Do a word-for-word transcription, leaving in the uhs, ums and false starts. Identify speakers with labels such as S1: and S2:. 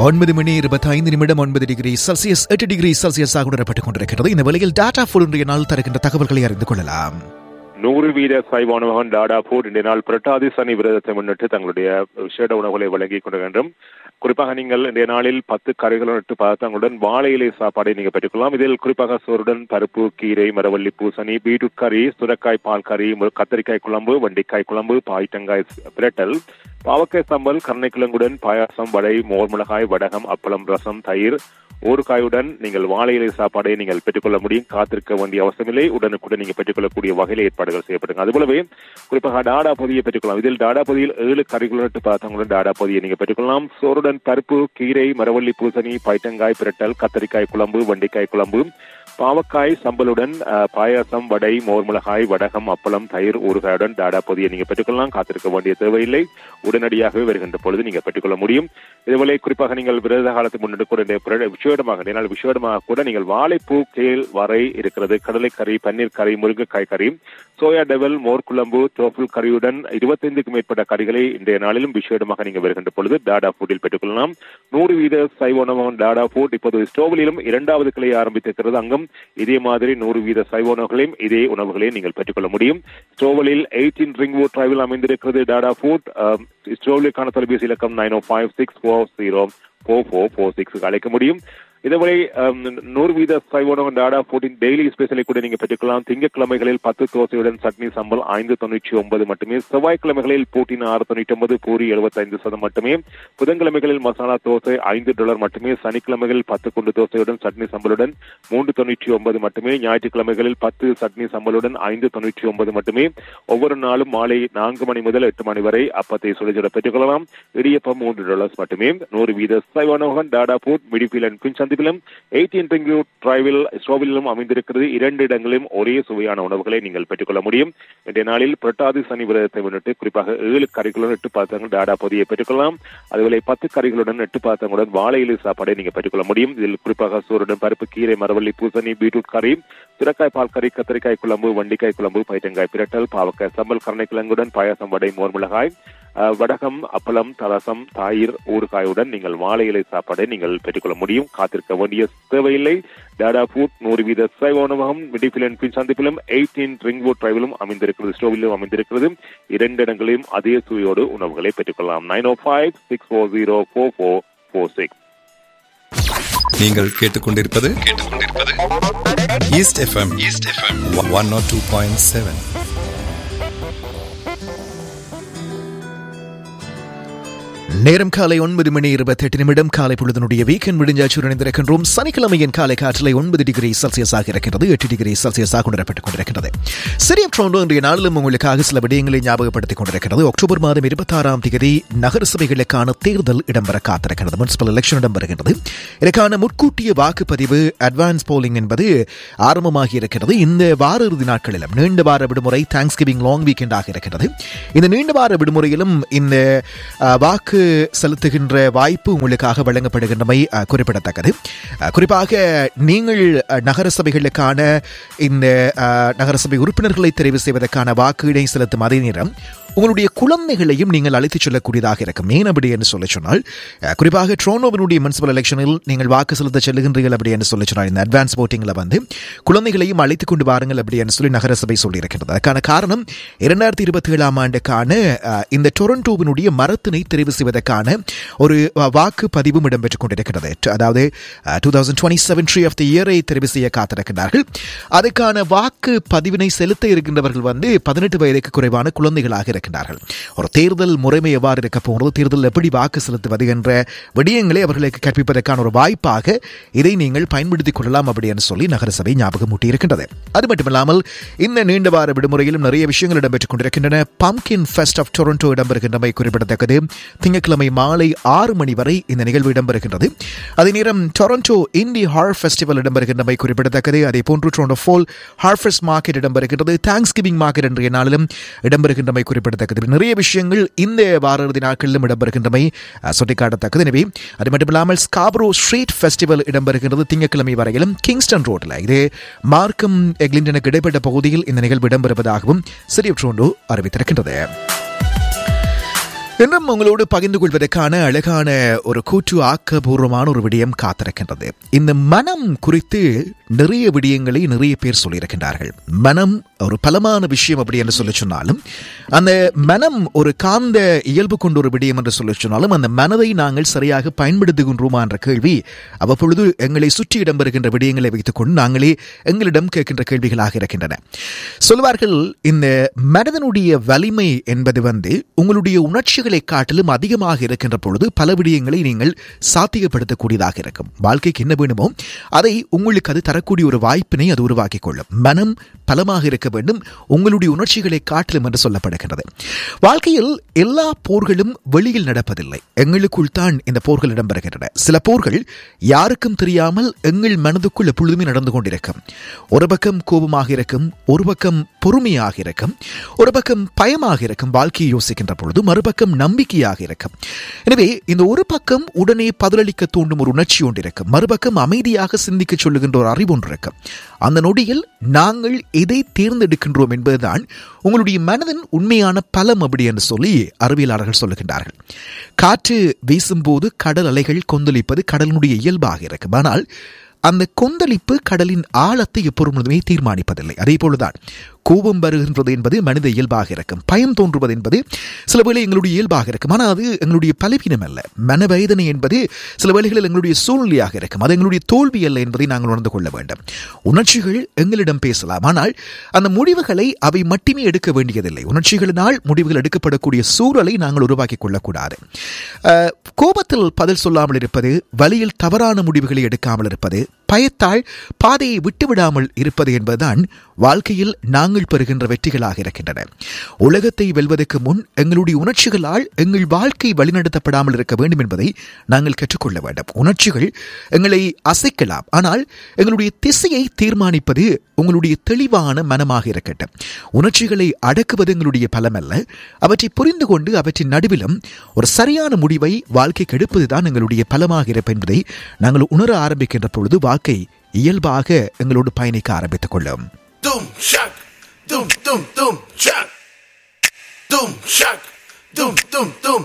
S1: ஒன்பது மணி இருபத்தி ஐந்து நிமிடம் ஒன்பது டிகிரி செல்சியஸ் எட்டு டிகிரி செல்சியஸாக உணரப்பட்டுக் கொண்டிருக்கிறது. இந்த வேளையில் டாடா ஃபுட் இன்றைய நாள் தருகின்ற தகவல்களை அறிந்து கொள்ளலாம்.
S2: நூறு வீத சைவானவகன் டாடா ஃபுட் இன்றைய நாள் புரட்டாதி சனி விரதத்தை முன்னிட்டு தங்களுடைய விசேட உணவுகளை வழங்கிக் கொண்டிருக்கின்றோம். குறிப்பாக நீங்கள் இன்றைய நாளில் பத்து கறிகளுடன் எட்டு பதார்த்தங்களுடன் வாழை இலை சாப்பாடை நீங்கள் பெற்றுக்கொள்ளலாம். இதில் குறிப்பாக சோறுடன் பருப்பு, கீரை, மரவள்ளி பூசணி, பீட்ரூட் கறி, சுரக்காய் பால் கறி, கத்தரிக்காய் குழம்பு, வண்டிக்காய் குழம்பு, பாய்டங்காய் பிரட்டல், பாவக்காய் சம்பல், கருணைக்கிழங்குடன் பாயாசம், வடை, மோர் மிளகாய், வடகம், அப்பளம், ரசம், தயிர், ஊறுகாயுடன் நீங்கள் வாழை இலை சாப்பாடை நீங்கள் பெற்றுக்கொள்ள முடியும். காத்திருக்க வேண்டிய அவசியமில்லை. உடனுக்குடன் நீங்கள் பெற்றுக்கொள்ளக்கூடிய வகையில் ஏற்பாடுகள் செய்யப்படுங்க. அதுபோலவே குறிப்பாக டாடா பொதியை பெற்றுக்கொள்ளலாம். இதில் டாடா பொதியில் ஏழு கறிகளுடன் பார்த்தவங்களுடன் டாடா பொதியை நீங்கள் பெற்றுக்கொள்ளலாம். சோறுடன் பருப்பு, கீரை, மரவள்ளி பூசணி, பைட்டங்காய் பிரட்டல், கத்தரிக்காய் குழம்பு, வண்டிக்காய் குழம்பு, பாவக்காய் சம்பலுடன் பாயாசம், வடை, மோர் மிளகாய், வடகம், அப்பளம், தயிர், ஊறுகாயுடன் டாடா பொதியை நீங்கள் பெற்றுக்கொள்ளலாம். காத்திருக்க வேண்டிய தேவையில்லை. உடனடியாகவே வருகின்ற பொழுது நீங்கள் பெற்றுக்கொள்ள முடியும். இதுவரை குறிப்பாக நீங்கள் விரத காலத்தை முன்னிட்டு கூட விஷேடமாக விஷேடமாக கூட நீங்கள் வாழைப்பூ, கேள், வரை இருக்கிறது, கடலைக்கறி, பன்னீர் கறி, முருங்கைக்காய் கறி, சோயா டெவல், மோர் குழம்பு, டோஃபல் கறியுடன் இருபத்தைந்துக்கும் மேற்பட்ட கறிகளை இன்றைய நாளிலும் விஷேடமாக நீங்கள் வருகின்ற பொழுது டாடா ஃபுட்டில் பெற்றுக்கொள்ளலாம். நூறு வீத சைவ உணவகம் டாடா ஃபுட் இப்போது ஸ்டோவிலும் இரண்டாவது கிளையை ஆரம்பித்திருக்கிறது. அங்கும் இதே மாதிரி நூறு வீத சைவ உணவுகளையும் இதே உணவுகளையும் நீங்கள் பெற்றுக்கொள்ள முடியும். ஸ்டோவலில் எயிட்டீன் ரிங்வுட் டிரைவில் அமைந்திருக்கிறது டாடா ஃபுட். ஸ்டோவலுக்கான தொலைபேசி இலக்கம் நைன் ஓ five six four zero four four four six அழைக்க முடியும். இதேவரை நூறு வீத சைவனவன் டாடா ஃபுட்டின் டெய்லி ஸ்பெஷலை கூட நீங்கள் பெற்றுக்கலாம். திங்கட்கிழமைகளில் பத்து தோசையுடன் சட்னி சம்பல் ஐந்து தொண்ணூற்றி ஒன்பது மட்டுமே. செவ்வாய்க்கிழமைகளில் பூட்டின் ஆறு தொண்ணூற்றி ஒன்பது, பூரி எழுபத்தைந்து சதம் மட்டுமே. புதன்கிழமைகளில் மசாலா தோசை ஐந்து டாலர் மட்டுமே. சனிக்கிழமைகளில் பத்து குண்டு தோசையுடன் சட்னி சம்பளுடன் மூன்று தொண்ணூற்றி ஒன்பது மட்டுமே. ஞாயிற்றுக்கிழமைகளில் பத்து சட்னி சம்பளுடன் ஐந்து தொண்ணூற்றி ஒன்பது மட்டுமே. ஒவ்வொரு நாளும் மாலை நான்கு மணி முதல் எட்டு மணி வரை அப்பத்தை சுடச்சுட பெற்றுக்கொள்ளலாம். இடியப்பம் மூன்று டாலர்ஸ் மட்டுமே. நூறு வீத சைவனவன் Tata food மிடிஃபீல் and bin eighteen Ringwood டிரைவில் ஸ்டோவிலும் அமைந்திருக்கிறது. இரண்டு இடங்களிலும் ஒரே சுவையான உணவுகளை நீங்கள் பெற்றுக்கொள்ள முடியும். இன்றைய நாளில் புரட்டாதி சனி விரதத்தை முன்னிட்டு குறிப்பாக ஏழு கறிகளுடன் எட்டு பாத்திரங்கள் டாடா பொதியை பெற்றுக்கொள்ளலாம். அதுபோல பத்து கறிகளுடன் எட்டு பாத்திரங்களுடன் வாழை இலை சாப்பாடை நீங்கள் பெற்றுக்கொள்ள முடியும். இதில் குறிப்பாக சோறுடன் பருப்பு, கீரை, மரவள்ளி பூசணி, பீட்ரூட் கறி, சுரக்காய் பால் கறி, கத்தரிக்காய் குழம்பு, வண்டிக்காய் குழம்பு, பைட்டங்காய் பிரட்டல், பாவக்காய் சம்பல், கருணைக்கிழங்குடன் பாயாசம், வடை, மோர் மிளகாய், வடகம், அப்பளம், தலசம், தயிர், ஊறுகாயுடன் நீங்கள் வாழை இலை சாப்பாடை நீங்கள் பெற்றுக்கொள்ள முடியும். காத்திருக்க வேண்டிய தேவையில்லை. டாடா ஃபுட் நூறு வீத சைவ உணவகம் மிடிஃபீல் பின் சந்திப்பிலும் எயிட்டீன் ரிங்வுட் டிரைவிலும் அமைந்திருக்கிறது. ஸ்டோவிலும் அமைந்திருக்கிறது. இரண்டு இடங்களிலும் அதே சுவையோடு உணவுகளை பெற்றுக்கொள்ளலாம். நைன் ஓ five six four zero four four four six.
S3: நீங்கள் கேட்டுக்கொண்டிருப்பது கேட்டுக்கொண்டிருப்பது east FM east FM one not two point seven.
S1: நேரம் காலை ஒன்பது மணி இருபத்தி எட்டு நிமிடம். காலை பொழுதனுடைய வீக்கெண்ட் முடிஞ்சாச்சு இணைந்திருக்கின்றோம். சனிக்கிழமையின் காலை காற்றிலை ஒன்பது டிகிரி செல்சியஸாக இருக்கிறது. எட்டு டிகிரி செல்சியஸாக உணரப்பட்டுக் கொண்டிருக்கிறது. சிறிய ட்ரோண்டோ இன்றைய நாளிலும் உங்களுக்காக சில விடயங்களை ஞாபகப்படுத்திக் கொண்டிருக்கிறது. அக்டோபர் மாதம் இருபத்தி ஆறாம் தேதி நகர சபைகளுக்கான தேர்தல் இடம்பெற காத்திருக்கிறது. முனிசிபல் எலெக்ஷன் இடம்பெறுகிறது. இதற்கான முன்கூட்டிய வாக்குப்பதிவு அட்வான்ஸ் போலிங் என்பது ஆரம்பமாகி இருக்கிறது. இந்த வார இறுதி நாட்களிலும் நீண்ட வார விடுமுறை தேங்க்ஸ் கிவிங் லாங் வீக்கெண்டாக இருக்கிறது. இந்த நீண்ட வார விடுமுறையிலும் இந்த வாக்கு செலுத்துகின்ற வாய்ப்பு உங்களுக்காக வழங்கப்படுகின்றமை குறிப்பிடத்தக்கது. குறிப்பாக நீங்கள் நகர சபைகளுக்கான இந்த நகரசபை உறுப்பினர்களை தெரிவு செய்வதற்கான வாக்குகளை செலுத்தும் அதே நேரம் உங்களுடைய குழந்தைகளையும் நீங்கள் அழைத்துச் செல்லக்கூடியதாக இருக்கும். ஏன் அப்படி என்று சொல்ல சொன்னால், குறிப்பாக ட்ரோனோவினுடைய முனிசிபல் எலெக்ஷனில் நீங்கள் வாக்கு செலுத்த செல்லுகின்றீர்கள் அப்படி என்று சொல்ல சொன்னால், இந்த அட்வான்ஸ் votingல வந்து குழந்தைகளையும் அழைத்துக் கொண்டு வாருங்கள் அப்படி என்று சொல்லி நகரசபை சொல்லியிருக்கிறது. அதற்கான காரணம் இரண்டாயிரத்தி இருபத்தி ஏழாம் ஆண்டுக்கான இந்த டொரண்டோவினுடைய மரத்தினை தெரிவு செய்வதற்கான ஒரு வாக்கு பதிவும் இடம்பெற்றுக் கொண்டிருக்கிறது. அதாவது two thousand twenty seven tree of the இயரை தெரிவு செய்ய காத்திருக்கிறார்கள். அதற்கான வாக்கு பதிவினை செலுத்த இருக்கின்றவர்கள் வந்து பதினெட்டு வயதுக்கு குறைவான குழந்தைகளாக இருக்கிறார்கள். ஒரு தேர்தல் முறைமை எவ்வாறு இருக்க போகிறது, தேர்தல் எப்படி வாக்கு செலுத்துவது என்ற விடயங்களை அவர்களுக்கு கற்பிப்பதற்கான ஒரு வாய்ப்பாக இதை நீங்கள் பயன்படுத்திக் கொள்ளலாம் அப்படி என்று சொல்லி நகரசபை ஞாபகம் ஊட்டியிருக்கின்றது. அது மட்டுமில்லாமல் இந்த நீண்ட வார விடுமுறையிலும் நிறைய விஷயங்கள் இடம்பெற்றுக் கொண்டிருக்கின்றன. பம்கின் ஃபெஸ்ட் ஆஃப் டொரண்டோ இடம்பெறுகின்றமை குறிப்பிடத்தக்கது. திங்கட்கிழமை மாலை ஆறு மணி வரை இந்த நிகழ்வு இடம்பெறுகின்றது. அதே நேரம் டொரண்டோ இண்டி ஹார் ஃபெஸ்டிவல் இடம்பெறுகின்றமை குறிப்பிடத்தக்கது. அதே போன்று Toronto ஃபோல் harvest market இடம்பெறுகின்றது. Thanks giving market என்ற நாளிலும் இடம்பெறுகின்றமை குறிப்பிடத்தக்கது. நிறைய விஷயங்கள் இந்த வார இறுதி நாட்களிலும் இடம்பெறுகின்றமை சுட்டிக்காட்டத்தக்கது. எனவே அது மட்டுமில்லாமல் ஸ்காப்ரோ ஸ்ட்ரீட் ஃபெஸ்டிவல் இடம்பெறுகிறது திங்கட்கிழமை வரையிலும் கிங்ஸ்டன் ரோட்ல. இது மார்க்கம் எக்லிண்டனுக்கு இடைப்பட்ட பகுதியில் இந்த நிகழ்வு இடம்பெறுவதாகவும் சிட்டி ஆஃப் டொரண்டோ அறிவித்திருக்கின்றது. என்றும் உங்களோடு பகிர்ந்து கொள்வதற்கான அழகான ஒரு கூற்று ஆக்கபூர்வமான ஒரு விடயம் காத்திருக்கின்றது. இந்த மனம் குறித்து நிறைய விடயங்களை நிறைய பேர் சொல்லியிருக்கின்றார்கள். மனம் ஒரு பலமான விஷயம் அப்படி என்று சொல்லி சொன்னாலும், அந்த மனம் ஒரு காந்த இயல்பு கொண்ட ஒரு விடயம் என்று சொல்லி சொன்னாலும், அந்த மனதை நாங்கள் சரியாக பயன்படுத்துகின்றோமா என்ற கேள்வி அவ்வப்பொழுது எங்களை சுற்றி இடம்பெறுகின்ற விடயங்களை வைத்துக் கொண்டு நாங்களே எங்களிடம் கேட்கின்ற கேள்விகளாக இருக்கின்றன. சொல்வார்கள், இந்த மனதனுடைய வலிமை என்பது வந்து உங்களுடைய உணர்ச்சிகளை காட்டிலும் அதிகமாக இருக்கின்ற பொழுது பல விடயங்களை நீங்கள் சாத்தியப்படுத்தக்கூடியதாக இருக்கும். வாழ்க்கைக்கு என்ன வேணுமோ அதை உங்களுக்கு அது தரக்கூடிய ஒரு வாய்ப்பினை அது உருவாக்கிக் கொள்ளும். மனம் பலமாக இருக்க வேண்டும், உங்களுடைய உணர்ச்சிகளை காட்டிலும் என்று சொல்லப்படுகின்றது. வாழ்க்கையில் எல்லா போர்களும் வெளியில் நடப்பதில்லை, எங்களுக்குள் தான் இந்த போர்கள் இடம்பெறுகின்றன. சில போர்கள் யாருக்கும் தெரியாமல் எங்கள் மனதுக்குள் எப்பொழுதுமே நடந்து கொண்டிருக்கும். ஒரு பக்கம் கோபமாக இருக்கும், ஒரு பக்கம் பொறுமையாக இருக்கும், ஒரு பக்கம் பயமாக இருக்கும் வாழ்க்கையை யோசிக்கின்ற பொழுது, மறுபக்கம் நம்பிக்கையாக இருக்கும். எனவே இந்த ஒரு பக்கம் உடனே பதிலளிக்க தூண்டும் ஒரு உணர்ச்சி ஒன்று இருக்கும், மறுபக்கம் அமைதியாக சிந்திக்க சொல்லுகின்ற ஒரு அறிவு ஒன்று இருக்கும். அந்த நொடியில் நாங்கள் எதை தேர்ந்தெடுக்கின்றோம் என்பதுதான் உங்களுடைய மனதின் உண்மையான பலம் அப்படி என்று சொல்லி அறிவியலாளர்கள் சொல்லுகின்றார்கள். காற்று வீசும்போது கடல் அலைகள் கொந்தளிப்பது கடலினுடைய இயல்பாக இருக்கும். ஆனால் அந்த கொந்தளிப்பு கடலின் ஆழத்தை எப்பொழுதுமே தீர்மானிப்பதில்லை. அதே போலதான் கோபம் வருகின்றது என்பது மனித இயல்பாக இருக்கும், பயம் தோன்றுவது என்பது சில வேளை எங்களுடைய இயல்பாக இருக்கும். ஆனால் அது எங்களுடைய பலவீனம் அல்ல. மனவேதனை என்பது சில வேளைகளில் எங்களுடைய சூழ்நிலையாக இருக்கும், அது எங்களுடைய தோல்வி அல்ல என்பதை நாங்கள் உணர்ந்து கொள்ள வேண்டும். உணர்ச்சிகள் எங்களிடம் பேசலாம், ஆனால் அந்த முடிவுகளை அவை மட்டுமே எடுக்க வேண்டியதில்லை. உணர்ச்சிகளினால் முடிவுகள் எடுக்கப்படக்கூடிய சூழலை நாங்கள் உருவாக்கிக் கொள்ளக்கூடாது. கோபத்தில் பதில் சொல்லாமல் இருப்பது, வழியில் தவறான முடிவுகளை எடுக்காமல் இருப்பது, பயத்தால் பாதையை விட்டுவிடாமல் இருப்பது என்பதுதான் வாழ்க்கையில் நாங்கள் பெறுகின்ற வெற்றிகளாக இருக்கின்றன. உலகத்தை வெல்வதற்கு முன் எங்களுடைய உணர்ச்சிகளால் எங்கள் வாழ்க்கை வழிநடத்தப்படாமல் இருக்க வேண்டும் என்பதை நாங்கள் கற்றுக்கொள்ள வேண்டும். உணர்ச்சிகள் எங்களை அசைக்கலாம், ஆனால் எங்களுடைய திசையை தீர்மானிப்பது உங்களுடைய தெளிவான மனமாக இருக்கட்டும். உணர்ச்சிகளை அடக்குவது எங்களுடைய பலம் அல்ல, அவற்றை புரிந்து கொண்டு அவற்றின் நடுவிலும் ஒரு சரியான முடிவை வாழ்க்கைக்கு எடுப்பதுதான் எங்களுடைய பலமாக இருப்பது என்பதை நாங்கள் உணர ஆரம்பிக்கின்ற பொழுது வாழ்க்கை இயல்பாக எங்களோடு பயணிக்க ஆரம்பித்துக் கொள்ளும்.
S4: Doom shack, doom doom doom shack, doom shack, doom doom doom.